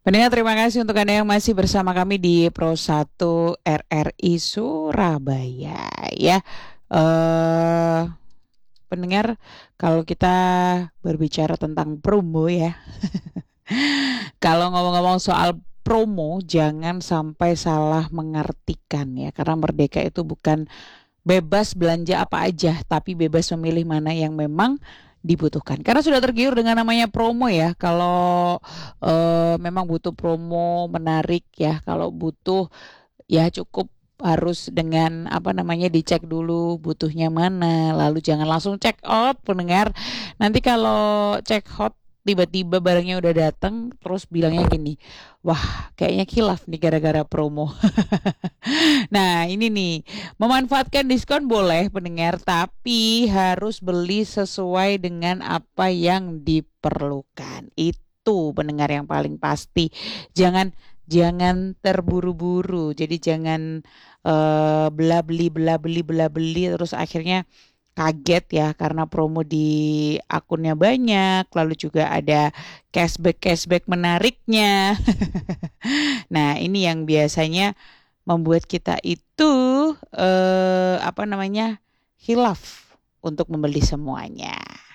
Pendengar, terima kasih untuk Anda yang masih bersama kami di Pro 1 RRI Surabaya ya. Eh Pendengar, kalau kita berbicara tentang promo ya. Kalau ngomong-ngomong soal promo, jangan sampai salah mengartikan ya, karena merdeka itu bukan bebas belanja apa aja, tapi bebas memilih mana yang memang dibutuhkan. Karena sudah tergiur dengan namanya promo ya. Kalau memang butuh promo menarik ya, kalau butuh ya cukup harus dengan apa namanya dicek dulu butuhnya mana, lalu jangan langsung check out pendengar. Nanti kalau check out tiba-tiba barangnya udah datang terus bilangnya gini, wah kayaknya kilaf nih gara-gara promo. Nah, ini nih, memanfaatkan diskon boleh pendengar, tapi harus beli sesuai dengan apa yang diperlukan. Itu pendengar yang paling pasti. Jangan jangan terburu-buru. Jadi jangan bela beli terus akhirnya kaget ya karena promo di akunnya banyak, lalu juga ada cashback menariknya. Nah, ini yang biasanya membuat kita itu apa namanya hilaf untuk membeli semuanya.